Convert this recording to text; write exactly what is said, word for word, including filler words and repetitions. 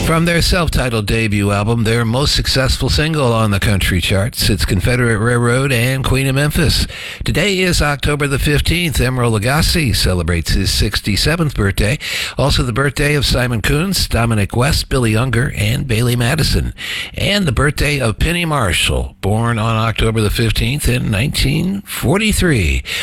From their self-titled debut album, their most successful single on the country charts, it's Confederate Railroad and Queen of Memphis. Today is October the fifteenth. Emeril Lagasse celebrates his sixty-seventh birthday. Also the birthday of Simon Kuntz, Dominic West, Billy Unger, and Bailey Madison. And the birthday of Penny Marshall, born on October the fifteenth in nineteen forty-three.